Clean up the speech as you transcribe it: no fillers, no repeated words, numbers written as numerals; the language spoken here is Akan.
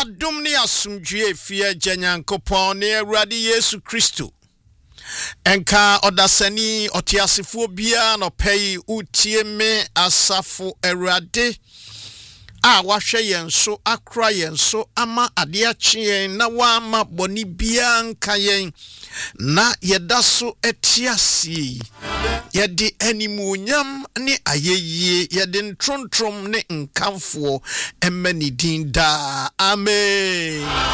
Adom ne asomdwe fie Janyankopon ne Awurade Yesu Kristo. Enka odasani otiasefo bia no pay utie me asafo Awurade a wahwe yen so akra yen so ama ade ache na wa ma boni bia nka yen na yedaso etiasi yedi animunyam ne ayeye yedi ntrontrom ne nkamfo emani din da amen.